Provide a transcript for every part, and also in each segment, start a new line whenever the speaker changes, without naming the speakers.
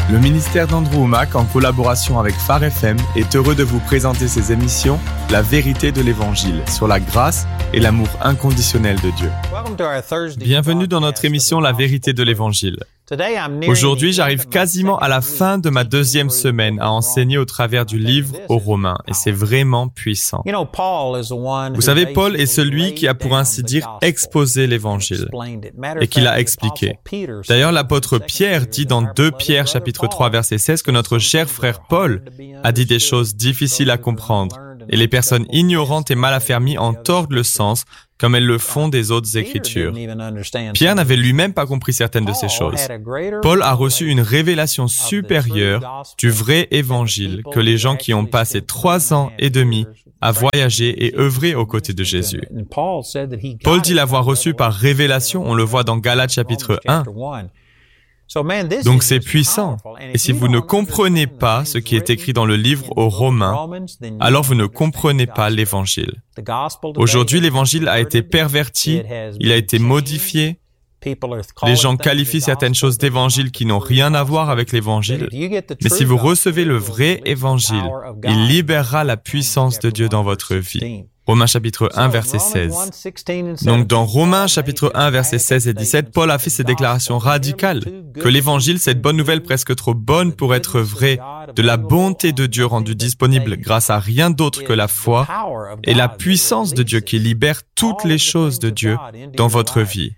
Le ministère d'Andrew Wommack, en collaboration avec Phare FM, est heureux de vous présenter ses émissions « La vérité de l'Évangile » sur la grâce et l'amour inconditionnel de Dieu. Bienvenue dans notre émission « La vérité de l'Évangile ». Aujourd'hui, j'arrive quasiment à la fin de ma 2e semaine à enseigner au travers du livre aux Romains, et c'est vraiment puissant. Vous savez, Paul est celui qui a, pour ainsi dire, exposé l'Évangile, et qui l'a expliqué. D'ailleurs, l'apôtre Pierre dit dans 2 Pierre chapitre 3 verset 16 que notre cher frère Paul a dit des choses difficiles à comprendre, et les personnes ignorantes et mal affermies en tordent le sens, comme elles le font des autres Écritures. Pierre n'avait lui-même pas compris certaines de ces choses. Paul a reçu une révélation supérieure du vrai Évangile que les gens qui ont passé 3 ans et demi à voyager et œuvrer aux côtés de Jésus. Paul dit l'avoir reçu par révélation, on le voit dans Galates chapitre 1. Donc c'est puissant. Et si vous ne comprenez pas ce qui est écrit dans le livre aux Romains, alors vous ne comprenez pas l'Évangile. Aujourd'hui, l'Évangile a été perverti, il a été modifié. Les gens qualifient certaines choses d'Évangile qui n'ont rien à voir avec l'Évangile. Mais si vous recevez le vrai Évangile, il libérera la puissance de Dieu dans votre vie. Romains chapitre 1, verset 16. Donc dans Romains chapitre 1, verset 16 et 17, Paul a fait ces déclarations radicales, que l'Évangile, cette bonne nouvelle presque trop bonne pour être vraie, de la bonté de Dieu rendue disponible grâce à rien d'autre que la foi, et la puissance de Dieu qui libère toutes les choses de Dieu dans votre vie.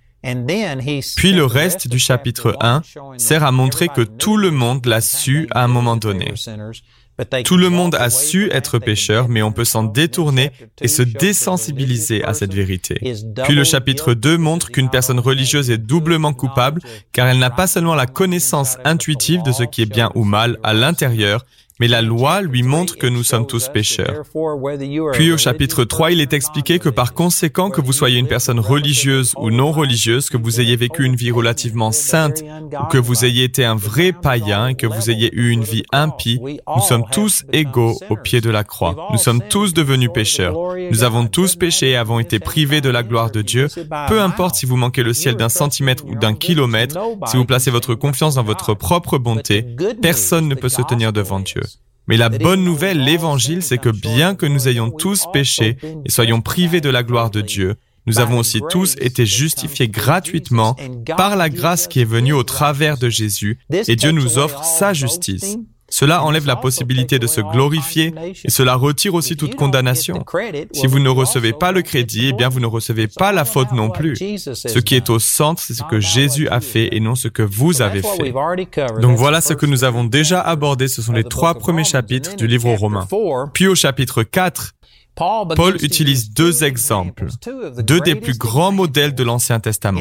Puis le reste du chapitre 1 sert à montrer que tout le monde l'a su à un moment donné. Tout le monde a su être pécheur, mais on peut s'en détourner et se désensibiliser à cette vérité. Puis le chapitre 2 montre qu'une personne religieuse est doublement coupable, car elle n'a pas seulement la connaissance intuitive de ce qui est bien ou mal à l'intérieur, mais la loi lui montre que nous sommes tous pécheurs. Puis au chapitre 3, il est expliqué que par conséquent, que vous soyez une personne religieuse ou non religieuse, que vous ayez vécu une vie relativement sainte, ou que vous ayez été un vrai païen et que vous ayez eu une vie impie, nous sommes tous égaux au pied de la croix. Nous sommes tous devenus pécheurs. Nous avons tous péché et avons été privés de la gloire de Dieu. Peu importe si vous manquez le ciel d'1 centimètre ou d'1 kilomètre, si vous placez votre confiance dans votre propre bonté, personne ne peut se tenir devant Dieu. Mais la bonne nouvelle, l'Évangile, c'est que bien que nous ayons tous péché et soyons privés de la gloire de Dieu, nous avons aussi tous été justifiés gratuitement par la grâce qui est venue au travers de Jésus, et Dieu nous offre sa justice. Cela enlève la possibilité de se glorifier et cela retire aussi toute condamnation. Si vous ne recevez pas le crédit, eh bien vous ne recevez pas la faute non plus. Ce qui est au centre, c'est ce que Jésus a fait et non ce que vous avez fait. Donc voilà ce que nous avons déjà abordé, ce sont les 3 premiers chapitres du livre aux Romains. Puis au chapitre 4, Paul utilise 2 exemples, 2 des plus grands modèles de l'Ancien Testament.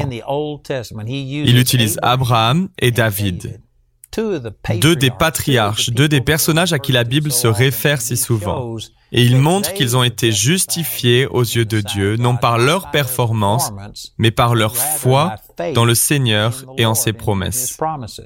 Il utilise Abraham et David. 2 des patriarches, 2 des personnages à qui la Bible se réfère si souvent. Et il montre qu'ils ont été justifiés aux yeux de Dieu, non par leur performance, mais par leur foi dans le Seigneur et en ses promesses.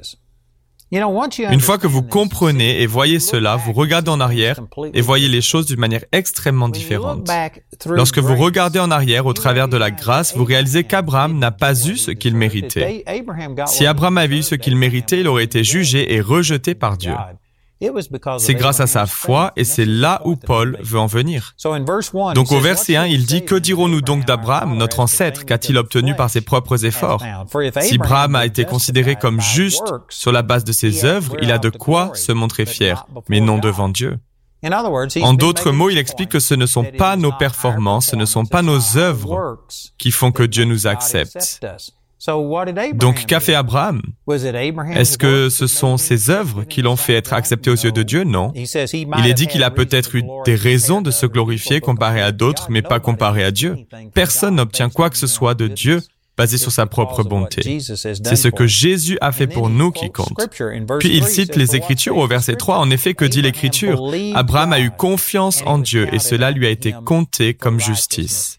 Une fois que vous comprenez et voyez cela, vous regardez en arrière et voyez les choses d'une manière extrêmement différente. Lorsque vous regardez en arrière au travers de la grâce, vous réalisez qu'Abraham n'a pas eu ce qu'il méritait. Si Abraham avait eu ce qu'il méritait, il aurait été jugé et rejeté par Dieu. C'est grâce à sa foi et c'est là où Paul veut en venir. Donc au verset 1, il dit « Que dirons-nous donc d'Abraham, notre ancêtre, qu'a-t-il obtenu par ses propres efforts ?» Si Abraham a été considéré comme juste sur la base de ses œuvres, il a de quoi se montrer fier, mais non devant Dieu. En d'autres mots, il explique que ce ne sont pas nos performances, ce ne sont pas nos œuvres qui font que Dieu nous accepte. Donc, qu'a fait Abraham? Est-ce que ce sont ses œuvres qui l'ont fait être accepté aux yeux de Dieu? Non. Il est dit qu'il a peut-être eu des raisons de se glorifier comparé à d'autres, mais pas comparé à Dieu. Personne n'obtient quoi que ce soit de Dieu basé sur sa propre bonté. C'est ce que Jésus a fait pour nous qui compte. Puis il cite les Écritures au verset 3. En effet, que dit l'Écriture? Abraham a eu confiance en Dieu et cela lui a été compté comme justice.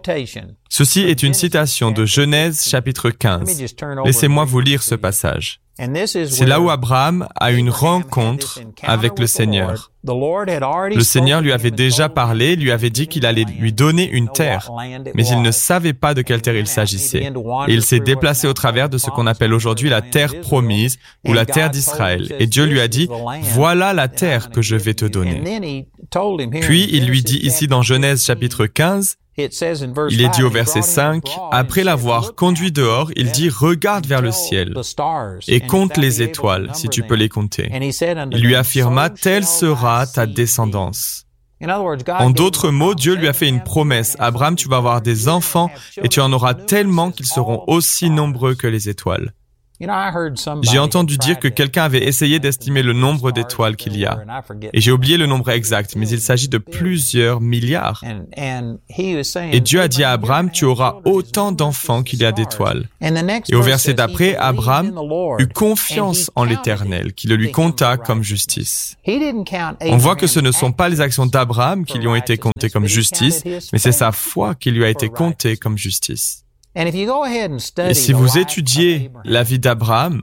Ceci est une citation de Genèse chapitre 15. Laissez-moi vous lire ce passage. C'est là où Abraham a une rencontre avec le Seigneur. Le Seigneur lui avait déjà parlé, lui avait dit qu'il allait lui donner une terre, mais il ne savait pas de quelle terre il s'agissait. Et il s'est déplacé au travers de ce qu'on appelle aujourd'hui la terre promise ou la terre d'Israël. Et Dieu lui a dit, voilà la terre que je vais te donner. Puis il lui dit ici dans Genèse chapitre 15, il est dit au verset 5, après l'avoir conduit dehors, il dit, regarde vers le ciel et compte les étoiles, si tu peux les compter. Il lui affirma, telle sera ta descendance. En d'autres mots, Dieu lui a fait une promesse. Abraham, tu vas avoir des enfants et tu en auras tellement qu'ils seront aussi nombreux que les étoiles. J'ai entendu dire que quelqu'un avait essayé d'estimer le nombre d'étoiles qu'il y a. Et j'ai oublié le nombre exact, mais il s'agit de plusieurs milliards. Et Dieu a dit à Abraham, tu auras autant d'enfants qu'il y a d'étoiles. Et au verset d'après, Abraham eut confiance en l'Éternel, qui le lui compta comme justice. On voit que ce ne sont pas les actions d'Abraham qui lui ont été comptées comme justice, mais c'est sa foi qui lui a été comptée comme justice. Et si vous étudiez la vie d'Abraham,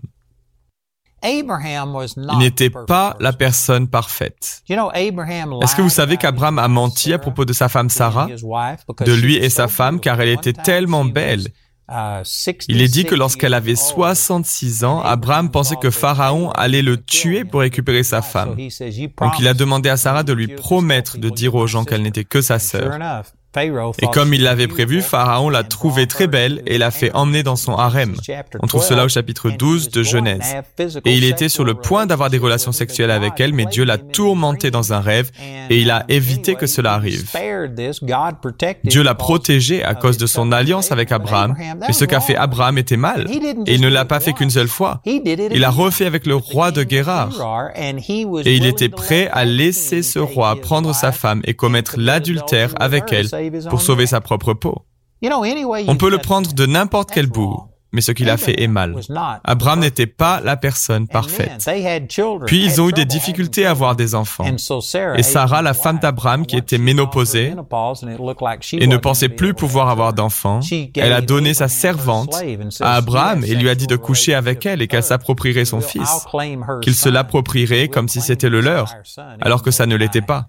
il n'était pas la personne parfaite. Est-ce que vous savez qu'Abraham a menti à propos de sa femme Sarah, de lui et sa femme, car elle était tellement belle? Il est dit que lorsqu'elle avait 66 ans, Abraham pensait que Pharaon allait le tuer pour récupérer sa femme. Donc il a demandé à Sarah de lui promettre de dire aux gens qu'elle n'était que sa sœur. Et comme il l'avait prévu, Pharaon l'a trouvée très belle et l'a fait emmener dans son harem. On trouve cela au chapitre 12 de Genèse. Et il était sur le point d'avoir des relations sexuelles avec elle, mais Dieu l'a tourmenté dans un rêve et il a évité que cela arrive. Dieu l'a protégé à cause de son alliance avec Abraham, mais ce qu'a fait Abraham était mal. Et il ne l'a pas fait qu'une seule fois. Il a refait avec le roi de Guérar. Et il était prêt à laisser ce roi prendre sa femme et commettre l'adultère avec elle pour sauver sa propre peau. On peut le prendre de n'importe quel bout, mais ce qu'il a fait est mal. Abraham n'était pas la personne parfaite. Puis ils ont eu des difficultés à avoir des enfants. Et Sarah, la femme d'Abraham, qui était ménopausée et ne pensait plus pouvoir avoir d'enfants, elle a donné sa servante à Abraham et lui a dit de coucher avec elle et qu'elle s'approprierait son fils, qu'il se l'approprierait comme si c'était le leur, alors que ça ne l'était pas.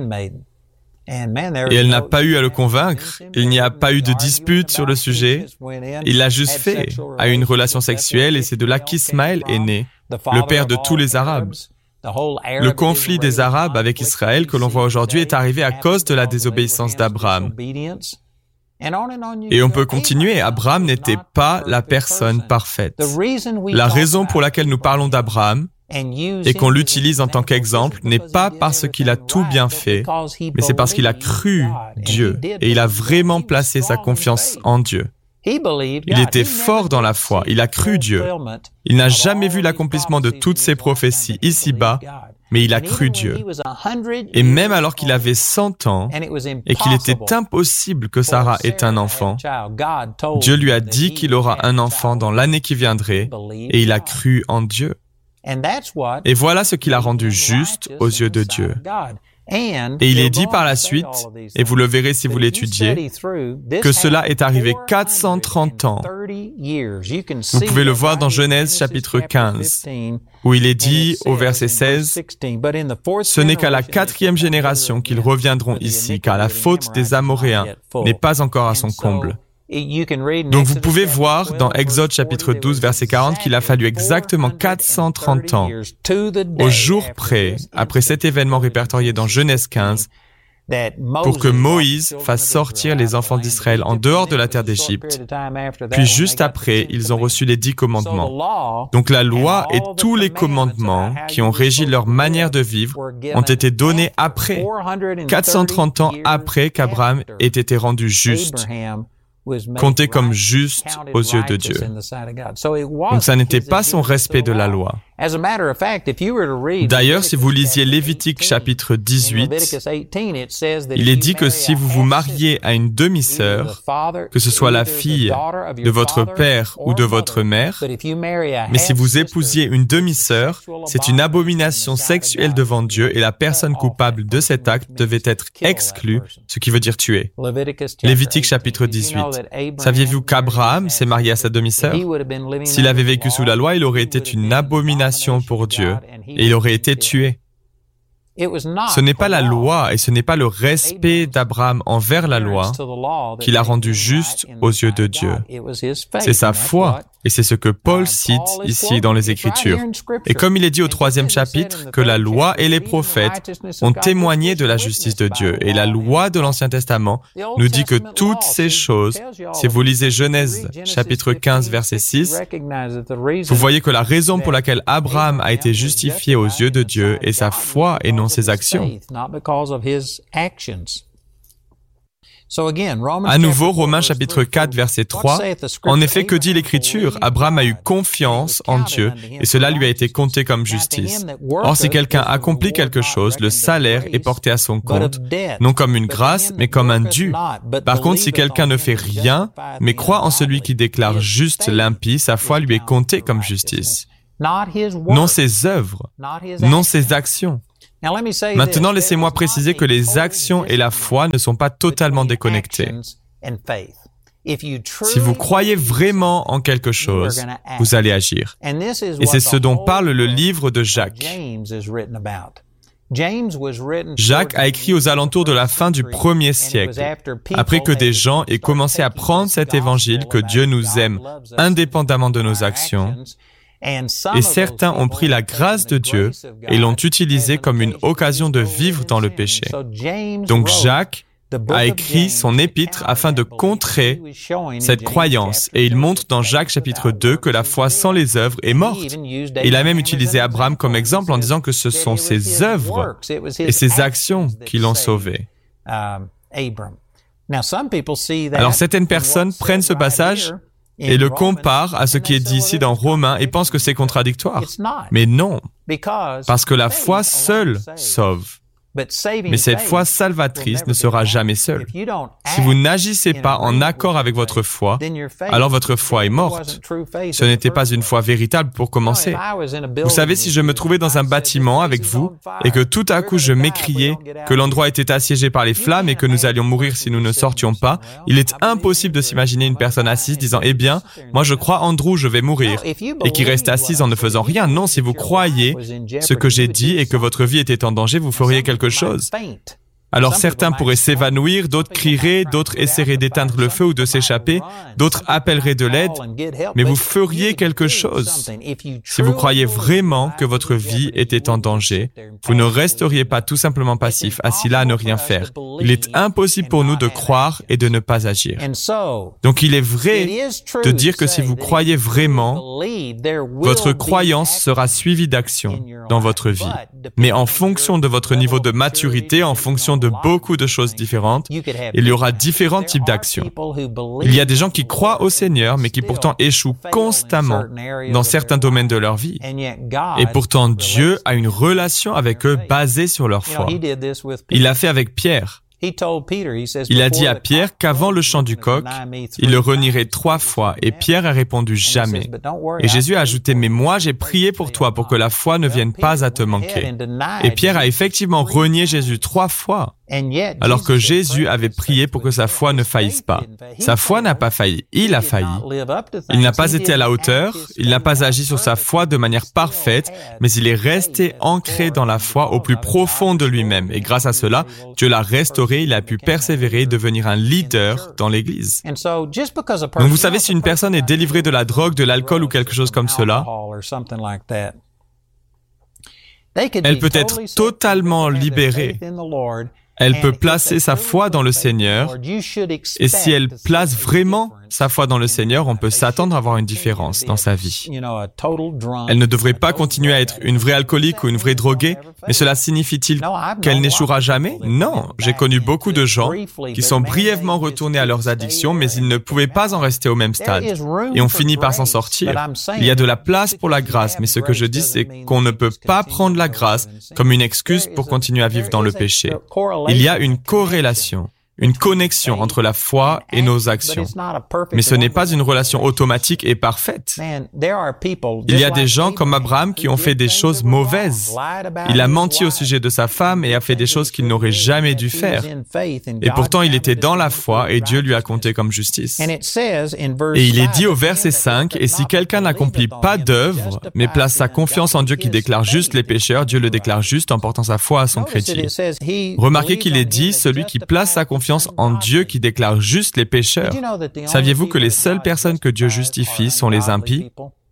Et elle n'a pas eu à le convaincre, il n'y a pas eu de dispute sur le sujet, il l'a juste fait, a eu une relation sexuelle et c'est de là qu'Ismaël est né, le père de tous les Arabes. Le conflit des Arabes avec Israël que l'on voit aujourd'hui est arrivé à cause de la désobéissance d'Abraham. Et on peut continuer, Abraham n'était pas la personne parfaite. La raison pour laquelle nous parlons d'Abraham, et qu'on l'utilise en tant qu'exemple n'est pas parce qu'il a tout bien fait, mais c'est parce qu'il a cru Dieu et il a vraiment placé sa confiance en Dieu. Il était fort dans la foi, il a cru Dieu. Il n'a jamais vu l'accomplissement de toutes ses prophéties ici-bas, mais il a cru Dieu. Et même alors qu'il avait 100 ans et qu'il était impossible que Sarah ait un enfant, Dieu lui a dit qu'il aura un enfant dans l'année qui viendrait et il a cru en Dieu. Et voilà ce qui l'a rendu juste aux yeux de Dieu. Et il est dit par la suite, et vous le verrez si vous l'étudiez, que cela est arrivé 430 ans. Vous pouvez le voir dans Genèse chapitre 15, où il est dit au verset 16, « Ce n'est qu'à la 4e génération qu'ils reviendront ici, car la faute des Amoréens n'est pas encore à son comble. » Donc vous pouvez voir dans Exode chapitre 12 verset 40 qu'il a fallu exactement 430 ans, au jour près, après cet événement répertorié dans Genèse 15, pour que Moïse fasse sortir les enfants d'Israël en dehors de la terre d'Égypte. Puis juste après, ils ont reçu les 10 commandements. Donc la loi et tous les commandements qui ont régi leur manière de vivre ont été donnés après, 430 ans après qu'Abraham ait été rendu juste, compté comme juste aux yeux de Dieu. Donc ça n'était pas son respect de la loi, D'ailleurs, si vous lisiez Lévitique chapitre 18, il est dit que si vous vous mariez à une demi-sœur, que ce soit la fille de votre père ou de votre mère, mais si vous épousiez une demi-sœur, c'est une abomination sexuelle devant Dieu et la personne coupable de cet acte devait être exclue, ce qui veut dire tuée. Lévitique chapitre 18. Saviez-vous qu'Abraham s'est marié à sa demi-sœur? S'il avait vécu sous la loi, il aurait été une abomination pour Dieu et il aurait été tué. Ce n'est pas la loi et ce n'est pas le respect d'Abraham envers la loi qui l'a rendu juste aux yeux de Dieu. C'est sa foi et c'est ce que Paul cite ici dans les Écritures. Et comme il est dit au 3e chapitre que la loi et les prophètes ont témoigné de la justice de Dieu et la loi de l'Ancien Testament nous dit que toutes ces choses, si vous lisez Genèse chapitre 15 verset 6, vous voyez que la raison pour laquelle Abraham a été justifié aux yeux de Dieu est sa foi et non ses actions. À nouveau, Romains chapitre 4, verset 3, « En effet, que dit l'Écriture? Abraham a eu confiance en Dieu, et cela lui a été compté comme justice. Or, si quelqu'un accomplit quelque chose, le salaire est porté à son compte, non comme une grâce, mais comme un dû. Par contre, si quelqu'un ne fait rien, mais croit en celui qui déclare juste l'impie, sa foi lui est comptée comme justice. Non ses œuvres, non ses actions. » Maintenant, laissez-moi préciser que les actions et la foi ne sont pas totalement déconnectées. Si vous croyez vraiment en quelque chose, vous allez agir. Et c'est ce dont parle le livre de Jacques. Jacques a écrit aux alentours de la fin du 1er siècle, après que des gens aient commencé à prendre cet évangile que Dieu nous aime indépendamment de nos actions. Et certains ont pris la grâce de Dieu et l'ont utilisée comme une occasion de vivre dans le péché. Donc Jacques a écrit son épître afin de contrer cette croyance. Et il montre dans Jacques chapitre 2 que la foi sans les œuvres est morte. Il a même utilisé Abraham comme exemple en disant que ce sont ses œuvres et ses actions qui l'ont sauvé. Alors certaines personnes prennent ce passage et le compare à ce qui est dit ici dans Romains et pense que c'est contradictoire. Mais non, parce que la foi seule sauve. Mais cette foi salvatrice ne sera jamais seule. Si vous n'agissez pas en accord avec votre foi, alors votre foi est morte. Ce n'était pas une foi véritable pour commencer. Vous savez, si je me trouvais dans un bâtiment avec vous et que tout à coup je m'écriais que l'endroit était assiégé par les flammes et que nous allions mourir si nous ne sortions pas, il est impossible de s'imaginer une personne assise disant « Eh bien, moi je crois Andrew, je vais mourir » et qui reste assise en ne faisant rien. Non, si vous croyez ce que j'ai dit et que votre vie était en danger, vous feriez quelque chose. Alors certains pourraient s'évanouir, d'autres crieraient, d'autres essaieraient d'éteindre le feu ou de s'échapper, d'autres appelleraient de l'aide, mais vous feriez quelque chose. Si vous croyez vraiment que votre vie était en danger, vous ne resteriez pas tout simplement passif, assis là à ne rien faire. Il est impossible pour nous de croire et de ne pas agir. Donc il est vrai de dire que si vous croyez vraiment, votre croyance sera suivie d'action dans votre vie. Mais en fonction de votre niveau de maturité, en fonction de beaucoup de choses différentes, il y aura différents types d'actions. Il y a des gens qui croient au Seigneur, mais qui pourtant échouent constamment dans certains domaines de leur vie. Et pourtant, Dieu a une relation avec eux basée sur leur foi. Il l'a fait avec Pierre. Il a dit à Pierre qu'avant le chant du coq, il le renierait 3 fois, et Pierre a répondu jamais. Et Jésus a ajouté, mais moi j'ai prié pour toi pour que la foi ne vienne pas à te manquer. Et Pierre a effectivement renié Jésus 3 fois, alors que Jésus avait prié pour que sa foi ne faillisse pas. Sa foi n'a pas failli, il a failli. Il n'a pas été à la hauteur, il n'a pas agi sur sa foi de manière parfaite, mais il est resté ancré dans la foi au plus profond de lui-même. Et grâce à cela, Dieu l'a restauré, il a pu persévérer et devenir un leader dans l'Église. Donc vous savez, si une personne est délivrée de la drogue, de l'alcool ou quelque chose comme cela, elle peut être totalement libérée Elle peut placer sa foi dans le Seigneur, et si elle place vraiment sa foi dans le Seigneur, on peut s'attendre à voir une différence dans sa vie. Elle ne devrait pas continuer à être une vraie alcoolique ou une vraie droguée, mais cela signifie-t-il qu'elle n'échouera jamais? Non, j'ai connu beaucoup de gens qui sont brièvement retournés à leurs addictions, mais ils ne pouvaient pas en rester au même stade, et on finit par s'en sortir. Il y a de la place pour la grâce, mais ce que je dis, c'est qu'on ne peut pas prendre la grâce comme une excuse pour continuer à vivre dans le péché. Il y a une corrélation, une connexion entre la foi et nos actions. Mais ce n'est pas une relation automatique et parfaite. Il y a des gens comme Abraham qui ont fait des choses mauvaises. Il a menti au sujet de sa femme et a fait des choses qu'il n'aurait jamais dû faire. Et pourtant, il était dans la foi et Dieu lui a compté comme justice. Et il est dit au verset 5, « Et si quelqu'un n'accomplit pas d'œuvre, mais place sa confiance en Dieu qui déclare juste les pécheurs, Dieu le déclare juste en portant sa foi à son crédit. » Remarquez qu'il est dit, celui qui place sa confiance en Dieu qui déclare juste les pécheurs. Saviez-vous que les seules personnes que Dieu justifie sont les impies?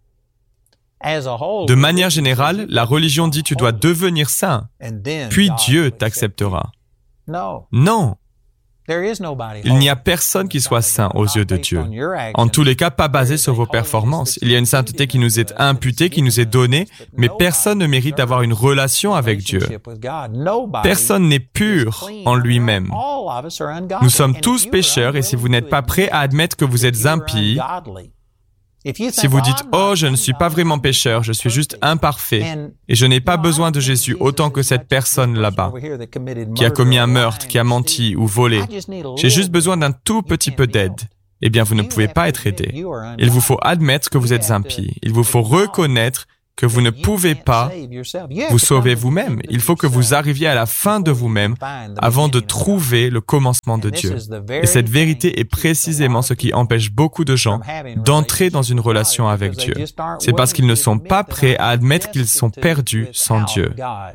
De manière générale, la religion dit tu dois devenir saint, puis Dieu t'acceptera. Non. Il n'y a personne qui soit saint aux yeux de Dieu. En tous les cas, pas basé sur vos performances. Il y a une sainteté qui nous est imputée, qui nous est donnée, mais personne ne mérite d'avoir une relation avec Dieu. Personne n'est pur en lui-même. Nous sommes tous pécheurs et si vous n'êtes pas prêt à admettre que vous êtes impie, si vous dites « Oh, je ne suis pas vraiment pécheur, je suis juste imparfait et je n'ai pas besoin de Jésus autant que cette personne là-bas qui a commis un meurtre, qui a menti ou volé. J'ai juste besoin d'un tout petit peu d'aide. » Eh bien, vous ne pouvez pas être aidé. Il vous faut admettre que vous êtes impie. Il vous faut reconnaître que vous ne pouvez pas vous sauver vous-même. Il faut que vous arriviez à la fin de vous-même avant de trouver le commencement de Dieu. Et cette vérité est précisément ce qui empêche beaucoup de gens d'entrer dans une relation avec Dieu. C'est parce qu'ils ne sont pas prêts à admettre qu'ils sont perdus sans Dieu.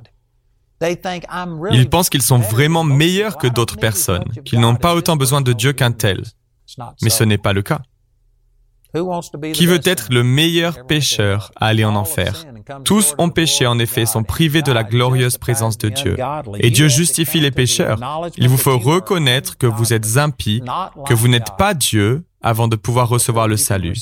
Ils pensent qu'ils sont vraiment meilleurs que d'autres personnes, qu'ils n'ont pas autant besoin de Dieu qu'un tel. Mais ce n'est pas le cas. Qui veut être le meilleur pécheur à aller en enfer? Tous ont péché, en effet, sont privés de la glorieuse présence de Dieu. Et Dieu justifie les pécheurs. Il vous faut reconnaître que vous êtes impie, que vous n'êtes pas Dieu, avant de pouvoir recevoir le salut.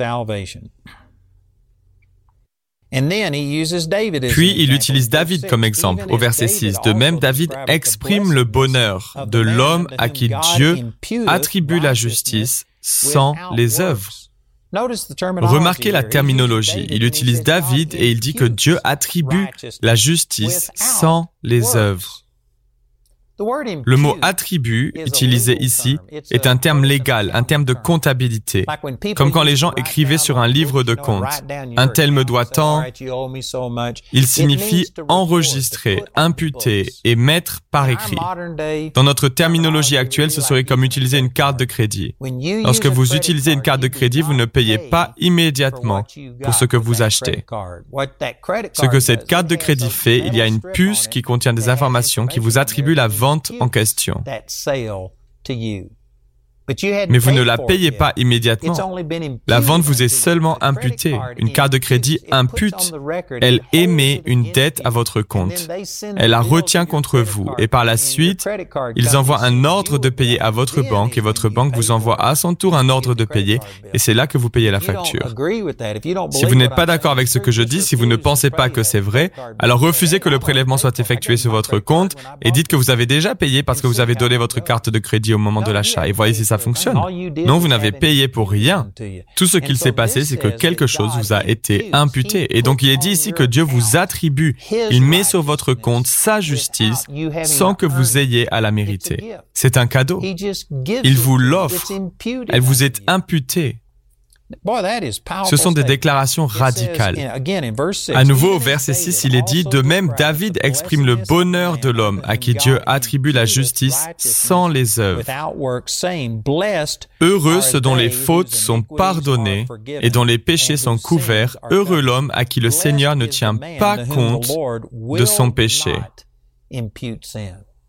Puis, il utilise David comme exemple, au verset 6. De même, David exprime le bonheur de l'homme à qui Dieu attribue la justice sans les œuvres. Remarquez la terminologie. Il utilise David et il dit que Dieu attribue la justice sans les œuvres. Le mot « attribut » utilisé ici est un terme légal, un terme de comptabilité, comme quand les gens écrivaient sur un livre de compte. Un tel me doit tant. Il signifie enregistrer, imputer et mettre par écrit. Dans notre terminologie actuelle, ce serait comme utiliser une carte de crédit. Lorsque vous utilisez une carte de crédit, vous ne payez pas immédiatement pour ce que vous achetez. Ce que cette carte de crédit fait, il y a une puce qui contient des informations qui vous attribuent la vente en question. Mais vous ne la payez pas immédiatement. La vente vous est seulement imputée. Une carte de crédit impute. Elle émet une dette à votre compte. Elle la retient contre vous. Et par la suite, ils envoient un ordre de payer à votre banque et votre banque vous envoie à son tour un ordre de payer. Et c'est là que vous payez la facture. Si vous n'êtes pas d'accord avec ce que je dis, si vous ne pensez pas que c'est vrai, alors refusez que le prélèvement soit effectué sur votre compte et dites que vous avez déjà payé parce que vous avez donné votre carte de crédit au moment de l'achat. Et voyez si ça fonctionne. Non, vous n'avez payé pour rien. Tout ce qu'il s'est passé, c'est que quelque chose vous a été imputé. Et donc, il est dit ici que Dieu vous attribue. Il met sur votre compte sa justice sans que vous ayez à la mériter. C'est un cadeau. Il vous l'offre. Elle vous est imputée. Ce sont des déclarations radicales. À nouveau, au verset 6, il est dit « De même, David exprime le bonheur de l'homme à qui Dieu attribue la justice sans les œuvres. Heureux ceux dont les fautes sont pardonnées et dont les péchés sont couverts. Heureux l'homme à qui le Seigneur ne tient pas compte de son péché. »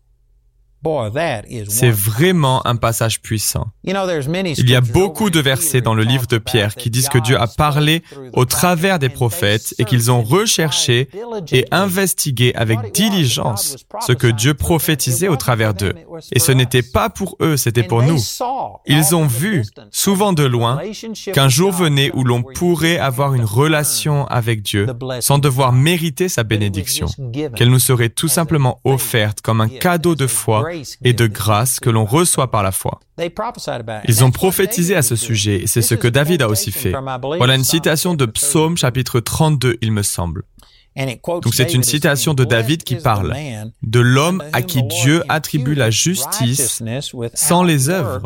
C'est vraiment un passage puissant. Il y a beaucoup de versets dans le livre de Pierre qui disent que Dieu a parlé au travers des prophètes et qu'ils ont recherché et investigué avec diligence ce que Dieu prophétisait au travers d'eux. Et ce n'était pas pour eux, c'était pour nous. Ils ont vu, souvent de loin, qu'un jour venait où l'on pourrait avoir une relation avec Dieu sans devoir mériter sa bénédiction, qu'elle nous serait tout simplement offerte comme un cadeau de foi et de grâce que l'on reçoit par la foi. Ils ont prophétisé à ce sujet, et c'est ce que David a aussi fait. Voilà une citation de Psaume chapitre 32, il me semble. Donc c'est une citation de David qui parle de l'homme à qui Dieu attribue la justice sans les œuvres.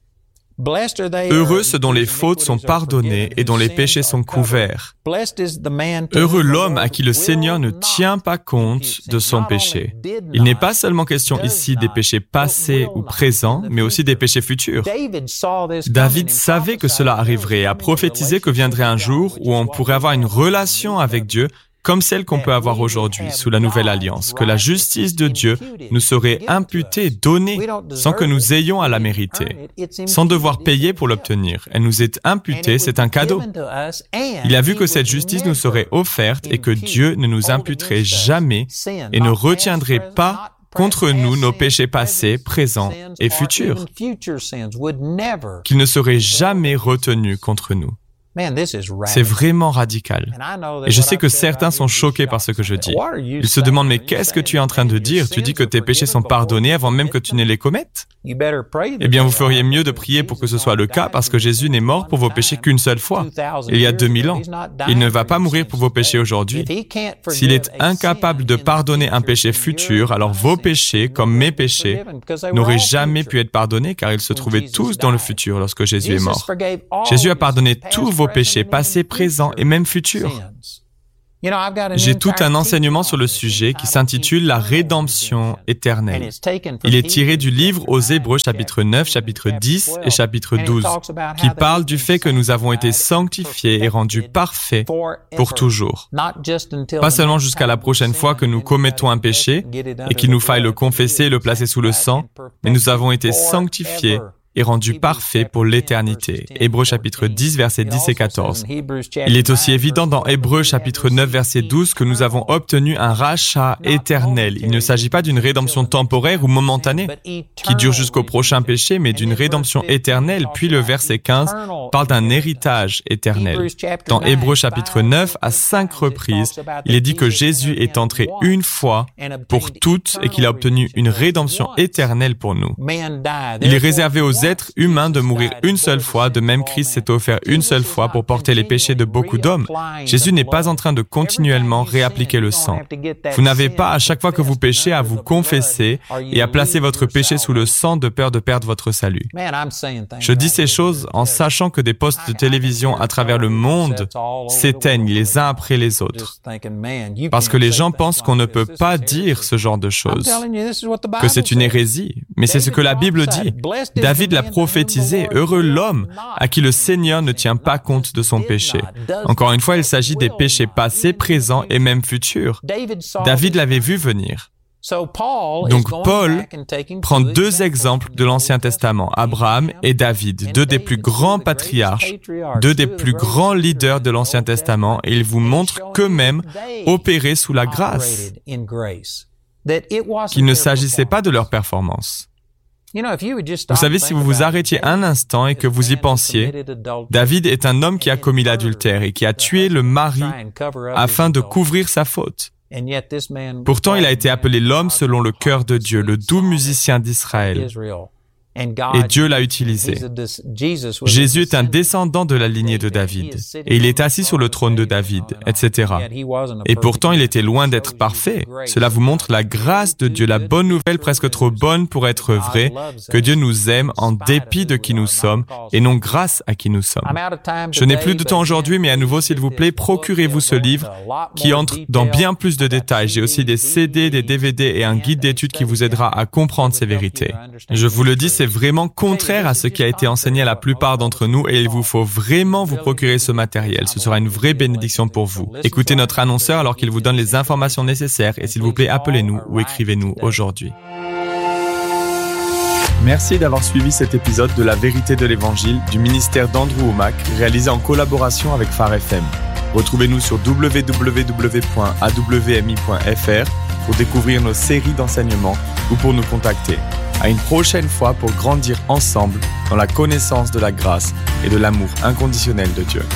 Heureux ceux dont les fautes sont pardonnées et dont les péchés sont couverts. Heureux l'homme à qui le Seigneur ne tient pas compte de son péché. Il n'est pas seulement question ici des péchés passés ou présents, mais aussi des péchés futurs. David savait que cela arriverait et a prophétisé que viendrait un jour où on pourrait avoir une relation avec Dieu comme celle qu'on peut avoir aujourd'hui sous la nouvelle alliance, que la justice de Dieu nous serait imputée, donnée, sans que nous ayons à la mériter, sans devoir payer pour l'obtenir. Elle nous est imputée, c'est un cadeau. Il a vu que cette justice nous serait offerte et que Dieu ne nous imputerait jamais et ne retiendrait pas contre nous nos péchés passés, présents et futurs, qu'il ne serait jamais retenu contre nous. C'est vraiment radical. Et je sais que certains sont choqués par ce que je dis. Ils se demandent, mais qu'est-ce que tu es en train de dire? Tu dis que tes péchés sont pardonnés avant même que tu ne les commettes? Eh bien, vous feriez mieux de prier pour que ce soit le cas parce que Jésus n'est mort pour vos péchés qu'une seule fois, il y a 2000 ans. Il ne va pas mourir pour vos péchés aujourd'hui. S'il est incapable de pardonner un péché futur, alors vos péchés, comme mes péchés, n'auraient jamais pu être pardonnés car ils se trouvaient tous dans le futur lorsque Jésus est mort. Jésus a pardonné tous vos péchés passés, présents et même futurs. J'ai tout un enseignement sur le sujet qui s'intitule « La rédemption éternelle ». Il est tiré du livre aux Hébreux, chapitre 9, chapitre 10 et chapitre 12, qui parle du fait que nous avons été sanctifiés et rendus parfaits pour toujours. Pas seulement jusqu'à la prochaine fois que nous commettons un péché et qu'il nous faille le confesser et le placer sous le sang, mais nous avons été sanctifiés et rendu parfait pour l'éternité. Hébreux chapitre 10, versets 10 et 14. Il est aussi évident dans Hébreux chapitre 9, verset 12 que nous avons obtenu un rachat éternel. Il ne s'agit pas d'une rédemption temporaire ou momentanée, qui dure jusqu'au prochain péché, mais d'une rédemption éternelle. Puis le verset 15 parle d'un héritage éternel. Dans Hébreux chapitre 9, à 5 reprises, il est dit que Jésus est entré une fois pour toutes et qu'il a obtenu une rédemption éternelle pour nous. Il est réservé aux êtres humains de mourir une seule fois, de même Christ s'est offert une seule fois pour porter les péchés de beaucoup d'hommes. Jésus n'est pas en train de continuellement réappliquer le sang. Vous n'avez pas à chaque fois que vous péchez à vous confesser et à placer votre péché sous le sang de peur de perdre votre salut. Je dis ces choses en sachant que des postes de télévision à travers le monde s'éteignent les uns après les autres. Parce que les gens pensent qu'on ne peut pas dire ce genre de choses, que c'est une hérésie. Mais c'est ce que la Bible dit. David l'a prophétisé, heureux l'homme à qui le Seigneur ne tient pas compte de son péché. Encore une fois, il s'agit des péchés passés, présents et même futurs. David l'avait vu venir. Donc Paul prend deux exemples de l'Ancien Testament, Abraham et David, deux des plus grands patriarches, deux des plus grands leaders de l'Ancien Testament, et il vous montre qu'eux-mêmes opéraient sous la grâce, qu'il ne s'agissait pas de leur performance. Vous savez, si vous vous arrêtiez un instant et que vous y pensiez, David est un homme qui a commis l'adultère et qui a tué le mari afin de couvrir sa faute. Pourtant, il a été appelé l'homme selon le cœur de Dieu, le doux musicien d'Israël. Et Dieu l'a utilisé. Jésus est un descendant de la lignée de David, et il est assis sur le trône de David, etc. Et pourtant, il était loin d'être parfait. Cela vous montre la grâce de Dieu, la bonne nouvelle presque trop bonne pour être vraie, que Dieu nous aime en dépit de qui nous sommes, et non grâce à qui nous sommes. Je n'ai plus de temps aujourd'hui, mais à nouveau, s'il vous plaît, procurez-vous ce livre qui entre dans bien plus de détails. J'ai aussi des CD, des DVD et un guide d'études qui vous aidera à comprendre ces vérités. Je vous le dis, c'est vraiment contraire à ce qui a été enseigné à la plupart d'entre nous et il vous faut vraiment vous procurer ce matériel. Ce sera une vraie bénédiction pour vous. Écoutez notre annonceur alors qu'il vous donne les informations nécessaires et s'il vous plaît, appelez-nous ou écrivez-nous aujourd'hui. Merci d'avoir suivi cet épisode de La Vérité de l'Évangile du ministère d'Andrew Wommack, réalisé en collaboration avec Phare FM. Retrouvez-nous sur www.awmi.fr pour découvrir nos séries d'enseignements ou pour nous contacter. À une prochaine fois pour grandir ensemble dans la connaissance de la grâce et de l'amour inconditionnel de Dieu.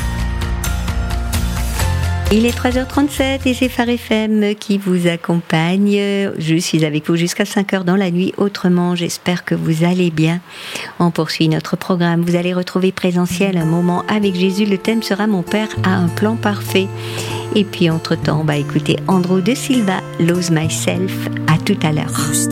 Il est 3h37 et c'est Phare FM qui vous accompagne. Je suis avec vous jusqu'à 5h dans la nuit. Autrement, j'espère que vous allez bien. On poursuit notre programme. Vous allez retrouver Présentiel, un moment avec Jésus. Le thème sera « Mon Père a un plan parfait ». Et puis entre-temps, écoutez Andrew de Silva, « Lose Myself ». À tout à l'heure.